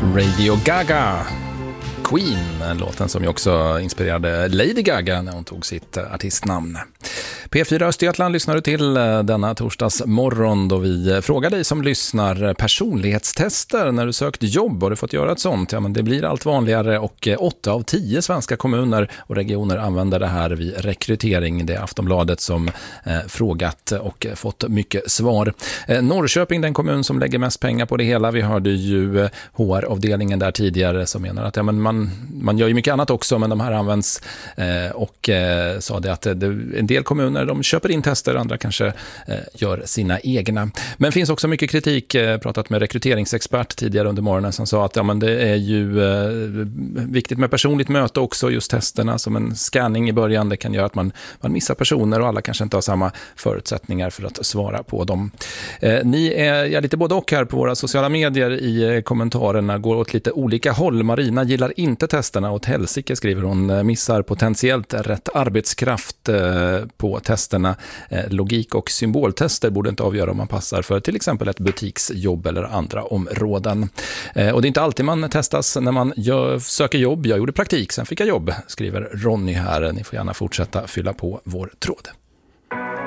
Radio Gaga, Queen, låten som ju också inspirerade Lady Gaga när hon tog sitt artistnamn. P4 Östergötland lyssnar du till denna torsdagsmorgon då vi frågar dig som lyssnar personlighetstester när du sökt jobb. Har du fått göra ett sånt? Ja, men det blir allt vanligare och 8 av 10 svenska kommuner och regioner använder det här vid rekrytering. Det är Aftonbladet som frågat och fått mycket svar. Norrköping, den kommun som lägger mest pengar på det hela. Vi hörde ju HR-avdelningen där tidigare som menar att ja, men man gör ju mycket annat också, men de här används och sa det att en del kommuner de köper in tester, andra kanske gör sina egna. Men finns också mycket kritik, pratat med rekryteringsexpert tidigare under morgonen som sa att ja, men det är ju viktigt med personligt möte också, just testerna som en scanning i början, det kan göra att man missar personer och alla kanske inte har samma förutsättningar för att svara på dem. Ni är lite både och här på våra sociala medier i kommentarerna, går åt lite olika håll. Marina gillar inte testerna, åt helsike skriver hon, missar potentiellt rätt arbetskraft på testerna. Logik- och symboltester borde inte avgöra om man passar för till exempel ett butiksjobb eller andra områden. Och det är inte alltid man testas när man söker jobb. Jag gjorde praktik, sen fick jag jobb, skriver Ronny här. Ni får gärna fortsätta fylla på vår tråd.